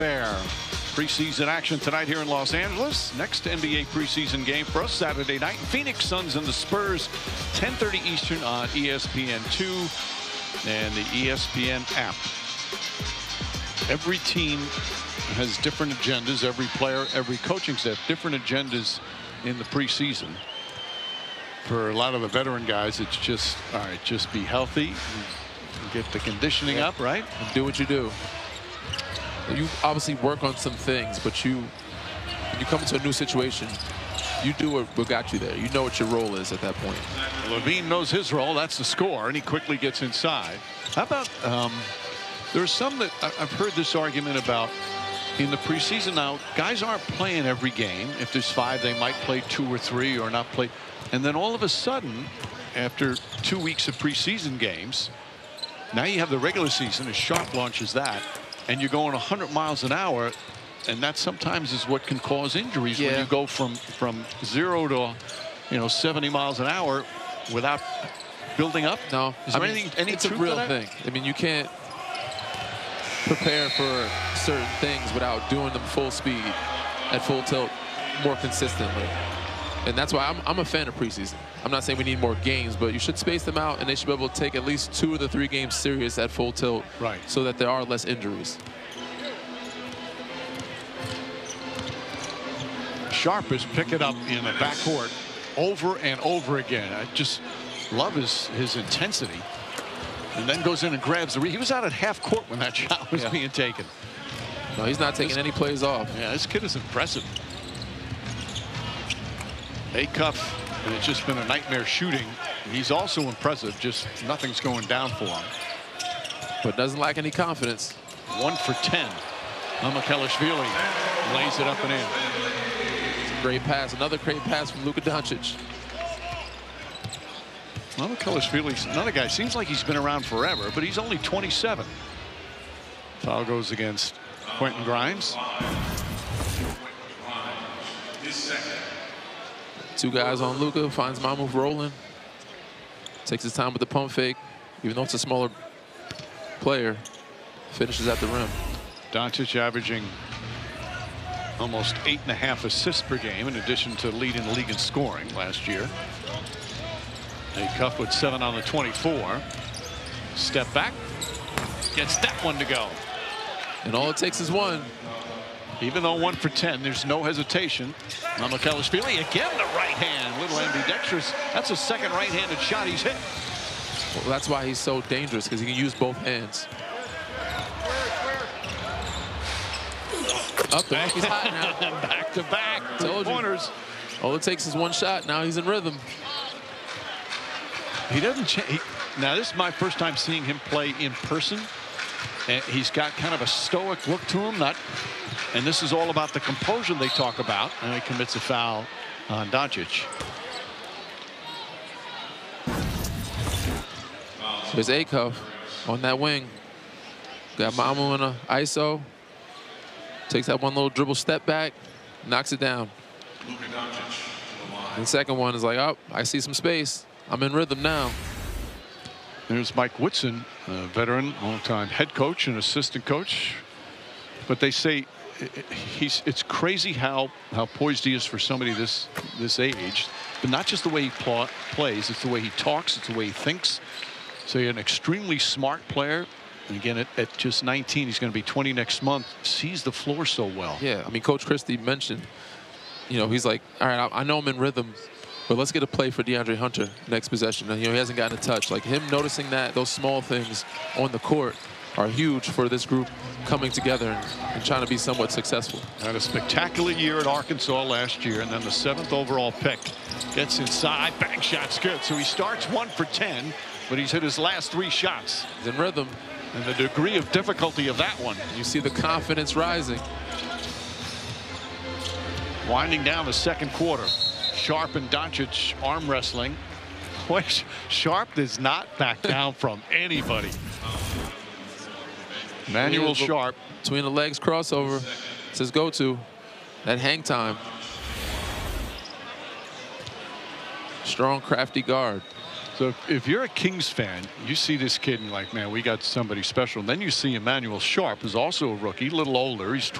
Fair. Preseason action tonight here in Los Angeles. Next NBA preseason game for us Saturday night. Phoenix Suns and the Spurs, 10:30 Eastern on ESPN2 and the ESPN app. Every team has different agendas. Every player, every coaching staff, different agendas in the preseason. For a lot of the veteran guys, it's just, all right, just be healthy, get the conditioning up, right? And do what you do. You obviously work on some things, but when you come into a new situation, you do what got you there. You know what your role is at that point. LaVine knows his role. That's the score, and he quickly gets inside. How about there's some that I've heard this argument about in the preseason. Now, guys aren't playing every game. If there's 5, they might play 2 or 3 or not play. And then all of a sudden, after 2 weeks of preseason games, now you have the regular season as Sharp launches that. And you're going 100 miles an hour, and that sometimes is what can cause injuries when you go from 0 to 70 miles an hour without building up. No, is there any it's a real thing. I mean, you can't prepare for certain things without doing them full speed at full tilt more consistently. And that's why I'm a fan of preseason. I'm not saying we need more games, but you should space them out, and they should be able to take at least 2 of the 3 games serious at full tilt, right? So that there are less injuries. Sharp is picking up in the backcourt over and over again. I just love his intensity. And then goes in and grabs the. He was out at half court when that shot was being taken. No, he's not taking any plays off. Yeah, this kid is impressive. Acuff, and it's just been a nightmare shooting. He's also impressive, just nothing's going down for him. But doesn't lack any confidence. 1 for 10. Mamukelashvili lays it up and in. It's a great pass, another great pass from Luka Doncic. Mamukelashvili's another guy, seems like he's been around forever, but he's only 27. Foul goes against Quentin Grimes. 2 guys on Luka, finds Mamu rolling. Takes his time with the pump fake, even though it's a smaller player. Finishes at the rim. Doncic averaging almost 8.5 assists per game, in addition to leading the league in scoring last year. Acuff with 7 on the 24. Step back, gets that one to go. And all it takes is 1. Even though 1 for 10, there's no hesitation. Mamukelashvili again, the right hand, little ambidextrous. That's a second right-handed shot he's hit. Well, that's why he's so dangerous, because he can use both hands. Up the he's hot now. Back to back. Told you. Corners. All it takes is 1 shot. Now he's in rhythm. He doesn't change. Now this is my first time seeing him play in person. And he's got kind of a stoic look to him. And this is all about the composure they talk about. And he commits a foul on Doncic. There's Acuff on that wing. Got Mamu in a ISO. Takes that 1 little dribble step back, knocks it down. And the second one is like, oh, I see some space. I'm in rhythm now. There's Mike Woodson, a veteran, long-time head coach and assistant coach. But they say it's crazy how poised he is for somebody this age. But not just the way he plays, it's the way he talks, it's the way he thinks. So you're an extremely smart player. And again, at just 19, he's going to be 20 next month. Sees the floor so well. Yeah, I mean, Coach Christie mentioned, he's like, all right, I know I'm in rhythm, but let's get a play for DeAndre Hunter next possession. And, he hasn't gotten a touch. Like him noticing that those small things on the court are huge for this group coming together and trying to be somewhat successful. Had a spectacular year at Arkansas last year, and then the 7th overall pick gets inside. Bang shot's good. So he starts 1 for 10, but he's hit his last 3 shots. He's in rhythm. And the degree of difficulty of that one. You see the confidence rising. Winding down the second quarter. Sharp and Doncic arm wrestling. Boy, Sharp does not back down from anybody. Manuel Sharp. Between the legs crossover. It's his go-to. That hang time. Strong, crafty guard. So if you're a Kings fan, you see this kid and you're like, man, we got somebody special. And then you see Emmanuel Sharp, who's also a rookie, a little older. He's